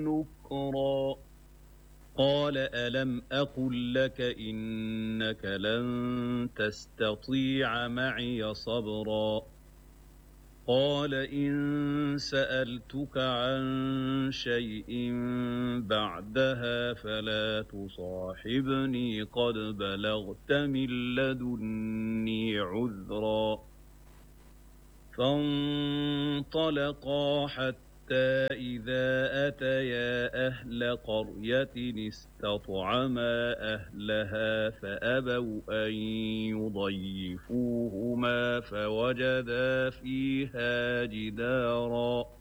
نُكْرًا قَالَ أَلَمْ أَقُل لَّكَ إِنَّكَ لَن تَسْتَطِيعَ مَعِيَ صَبْرًا قَالَ إِن سَأَلْتُكَ عَن شَيْءٍ بَعْدَهَا فَلَا تُصَاحِبْنِي قَدْ بَلَغْتَ مِن لَّدُنِّي عُذْرًا فَانطَلَقَا حَتَّىٰ إِذَا أَتَيَا أَهْلَ قَرْيَةٍ اسْتَطْعَمَا أَهْلَهَا فَأَبَوْا أَن يُضَيِّفُوهُمَا فَوَجَدَا فِيهَا جِدَارًا